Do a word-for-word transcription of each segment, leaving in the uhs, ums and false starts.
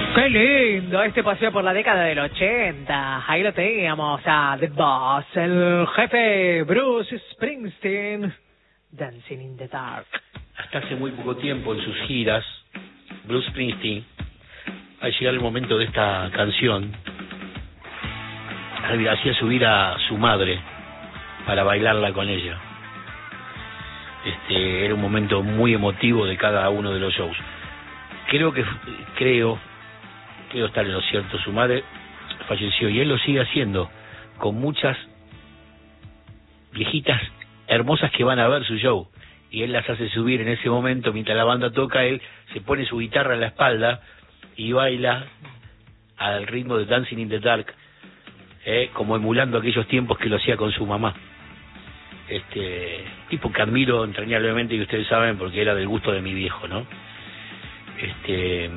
Qué lindo este paseo por la década del ochenta. Ahí lo teníamos a The Boss, el jefe Bruce Springsteen, Dancing in the Dark. Hasta hace muy poco tiempo en sus giras, Bruce Springsteen, al llegar el momento de esta canción, hacía subir a su madre para bailarla con ella. Este era un momento muy emotivo de cada uno de los shows. Creo que creo creo estar en lo cierto, su madre falleció y él lo sigue haciendo con muchas viejitas hermosas que van a ver su show y él las hace subir en ese momento mientras la banda toca. Él se pone su guitarra en la espalda y baila al ritmo de Dancing in the Dark, eh, como emulando aquellos tiempos que lo hacía con su mamá. Este tipo que admiro entrañablemente, y ustedes saben porque era del gusto de mi viejo, ¿no? Este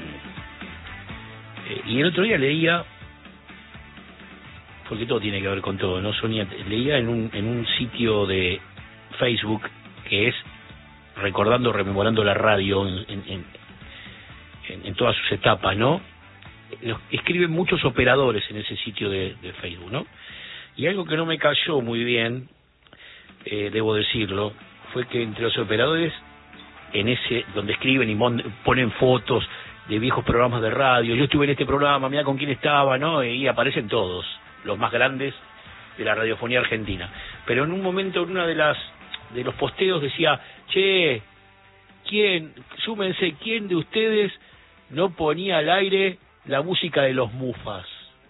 y el otro día leía, porque todo tiene que ver con todo, ¿no, Sonia? Leía en un en un sitio de Facebook que es recordando, rememorando la radio en, en, en, en todas sus etapas, ¿no? Escriben muchos operadores en ese sitio de, de Facebook, ¿no? Y algo que no me cayó muy bien, eh, debo decirlo, fue que entre los operadores, en ese donde escriben y mon, ponen fotos de viejos programas de radio, yo estuve en este programa, mira con quién estaba, ¿no? Y aparecen todos, los más grandes de la radiofonía argentina. Pero en un momento, en una de las de los posteos decía, che, ¿quién, súmense, quién de ustedes no ponía al aire la música de los Mufas?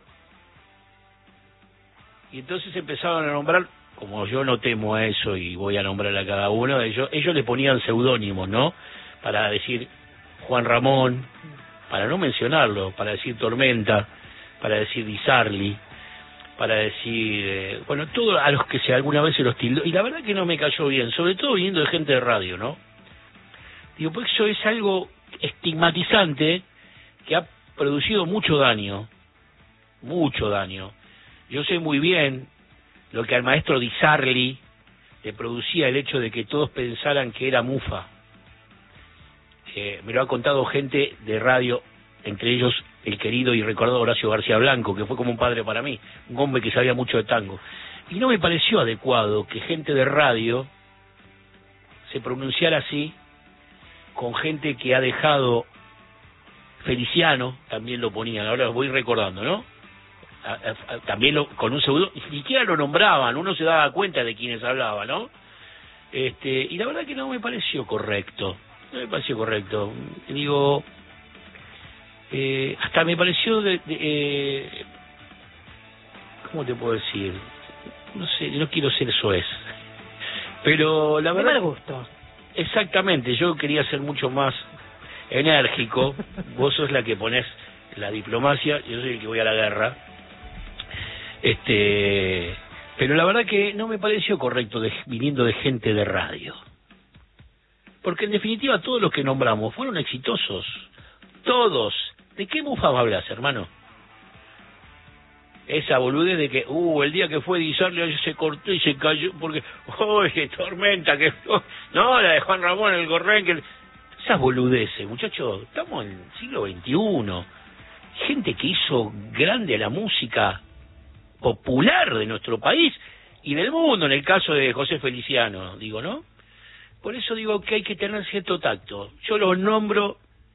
Y entonces empezaron a nombrar, como yo no temo a eso y voy a nombrar a cada uno de ellos, ellos le ponían seudónimos, ¿no? Para decir Juan Ramón, para no mencionarlo, para decir Tormenta, para decir Di Sarli, para decir, eh, bueno, todo a los que se alguna vez se los tildó, y la verdad que no me cayó bien, sobre todo viniendo de gente de radio, ¿no? Digo, pues eso es algo estigmatizante que ha producido mucho daño, mucho daño. Yo sé muy bien lo que al maestro Di Sarli le producía el hecho de que todos pensaran que era mufa. Eh, me lo ha contado gente de radio, entre ellos el querido y recordado Horacio García Blanco, que fue como un padre para mí, un hombre que sabía mucho de tango. Y no me pareció adecuado que gente de radio se pronunciara así con gente que ha dejado, Feliciano también lo ponían, ahora lo voy recordando, ¿no? A, a, a, también lo, con un pseudo, ni siquiera lo nombraban, uno se daba cuenta de quiénes hablaba, ¿no? Este, y la verdad que no me pareció correcto, no me pareció correcto. Digo, eh, hasta me pareció de, de eh, ¿cómo te puedo decir? No sé, no quiero ser soez, pero la verdad, de mal gusto. Exactamente, yo quería ser mucho más enérgico. Vos sos la que ponés la diplomacia, yo soy el que voy a la guerra. Este, pero la verdad que no me pareció correcto de, viniendo de gente de radio. Porque en definitiva todos los que nombramos fueron exitosos. Todos. ¿De qué mufa hablas, hermano? Esa boludez de que, uh, el día que fue Di Sarli se cortó y se cayó porque, ¡oh, qué tormenta! que oh, No, la de Juan Ramón, el Gorrén, que... Esas boludeces, muchachos, estamos en el siglo veintiuno. Gente que hizo grande a la música popular de nuestro país y del mundo, en el caso de José Feliciano, digo, ¿no? Por eso digo que hay que tener cierto tacto. Yo los nombro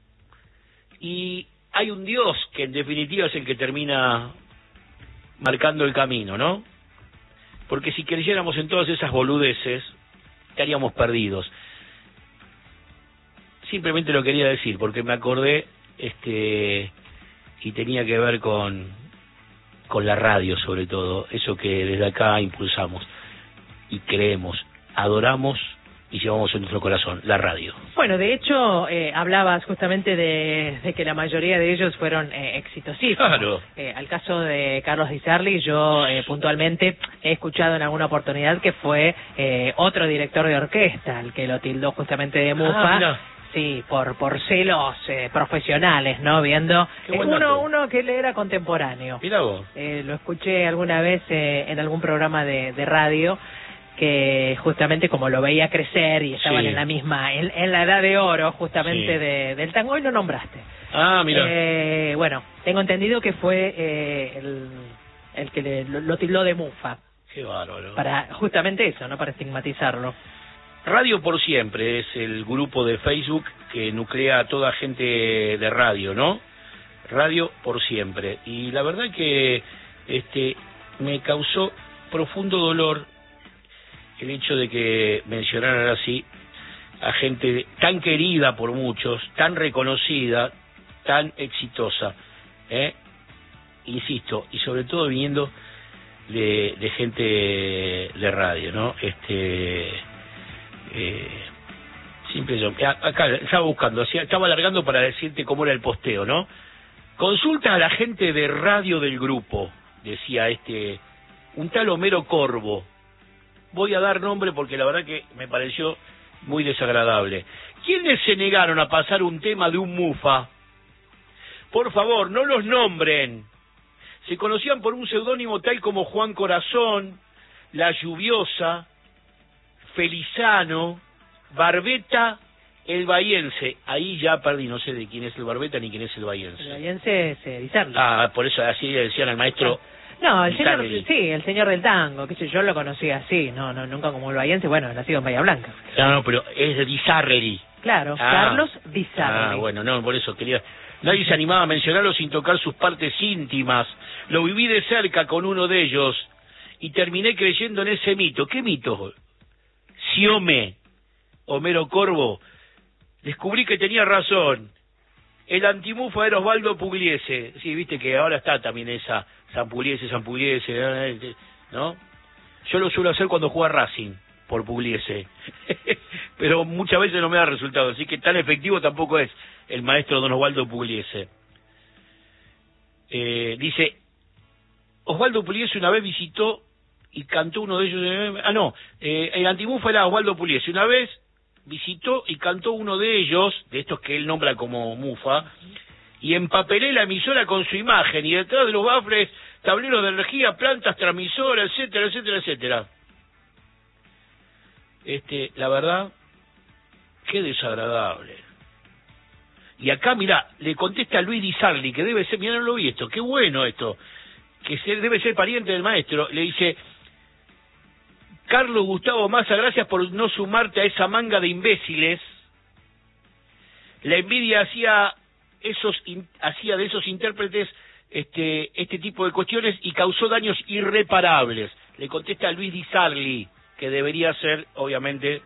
y hay un Dios que en definitiva es el que termina marcando el camino, ¿no? Porque si creyéramos en todas esas boludeces, estaríamos perdidos. Simplemente lo quería decir, porque me acordé, este, y tenía que ver con, con la radio sobre todo, eso que desde acá impulsamos y creemos, adoramos y llevamos en nuestro corazón, la radio. Bueno, de hecho, eh, hablabas justamente de, de que la mayoría de ellos fueron eh, exitosísimos. Claro. Eh, al caso de Carlos Di Sarli, yo eh, puntualmente he escuchado en alguna oportunidad que fue eh, otro director de orquesta, el que lo tildó justamente de mufa. Ah, sí, por por celos eh, profesionales, ¿no? Viendo eh, uno uno que le era contemporáneo. Mirá vos. Eh, lo escuché alguna vez eh, en algún programa de, de radio, que justamente como lo veía crecer y estaban sí. en la misma, en, en la edad de oro justamente sí. de, del tango, y lo nombraste. Ah, mira. Eh, bueno, tengo entendido que fue eh, el, el que le, lo, lo tildó de mufa. Qué bárbaro. Para justamente eso, ¿no? Para estigmatizarlo. Radio por Siempre es el grupo de Facebook que nuclea a toda gente de radio, ¿no? Radio por Siempre. Y la verdad que este me causó profundo dolor el hecho de que mencionaran así a gente tan querida por muchos, tan reconocida, tan exitosa, ¿eh? Insisto, y sobre todo viniendo de, de gente de radio, ¿no? Este, eh, siempre yo, acá estaba buscando, estaba alargando para decirte cómo era el posteo, ¿no? Consulta a la gente de radio del grupo, decía este, un tal Homero Corvo. Voy a dar nombre porque la verdad que me pareció muy desagradable. ¿Quiénes se negaron a pasar un tema de un mufa? Por favor, no los nombren. Se conocían por un seudónimo tal como Juan Corazón, La Lluviosa, Felizano, Barbeta, El Bahiense. Ahí ya perdí, no sé de quién es el Barbeta ni quién es el Bahiense. El Bahiense es eh, Di Sarli. Ah, por eso así le decían al maestro. No, el Di señor, Sarli. sí, el señor del tango, qué sé yo, lo conocí así, no, no, nunca como el Bahiense, bueno, nacido en Bahía Blanca. No, no, pero es de Di Sarli. Claro, Ah. Carlos Di Sarli. Ah, bueno, no, por eso quería... Nadie se animaba a mencionarlo sin tocar sus partes íntimas. Lo viví de cerca con uno de ellos y terminé creyendo en ese mito. ¿Qué mito? Siome, Homero Corvo. Descubrí que tenía razón. El antimufa era Osvaldo Pugliese. Sí, viste que ahora está también esa San Pugliese, San Pugliese, ¿no? Yo lo suelo hacer cuando juega Racing por Pugliese. Pero muchas veces no me da resultado, así que tan efectivo tampoco es el maestro don Osvaldo Pugliese. Eh, dice, Osvaldo Pugliese una vez visitó y cantó uno de ellos... Eh, ah, no, eh, el antimufa era Osvaldo Pugliese. Una vez visitó y cantó uno de ellos, de estos que él nombra como mufa, y empapelé la emisora con su imagen, y detrás de los bafles, tableros de energía, plantas, transmisoras, etcétera, etcétera, etcétera. Este, la verdad, qué desagradable. Y acá, mirá, le contesta a Luis Di Sarli, que debe ser, mirá, no lo vi esto, qué bueno esto, que se, debe ser pariente del maestro, le dice, Carlos Gustavo Massa, gracias por no sumarte a esa manga de imbéciles. La envidia hacía esos in, hacía de esos intérpretes este este tipo de cuestiones y causó daños irreparables. Le contesta a Luis Di Sarli, que debería ser, obviamente.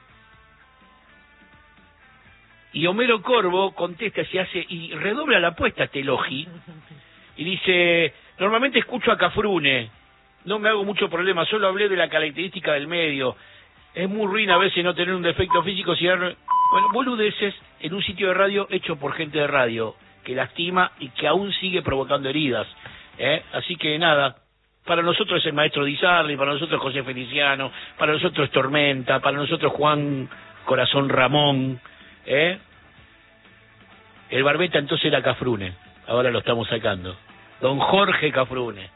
Y Homero Corvo contesta, se hace y redobla la apuesta este Logi y dice, normalmente escucho a Cafrune, no me hago mucho problema, solo hablé de la característica del medio. Es muy ruin a veces no tener un defecto físico, si bueno, boludeces en un sitio de radio hecho por gente de radio, que lastima y que aún sigue provocando heridas. ¿eh? Así que nada, para nosotros es el maestro Di Sarli, para nosotros José Feliciano, para nosotros es Tormenta, para nosotros Juan Corazón Ramón, ¿eh? El Barbeta entonces era Cafrune, ahora lo estamos sacando. Don Jorge Cafrune.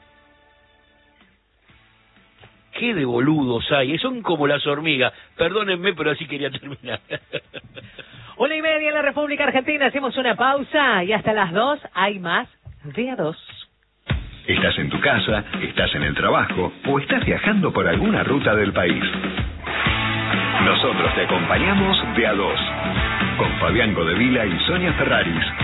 Qué de boludos hay, son como las hormigas. Perdónenme, pero así quería terminar. Una y media en la República Argentina, hacemos una pausa y hasta las dos hay más de a dos. Estás en tu casa, estás en el trabajo o estás viajando por alguna ruta del país. Nosotros te acompañamos de a dos, con Fabián Godevila y Sonia Ferraris.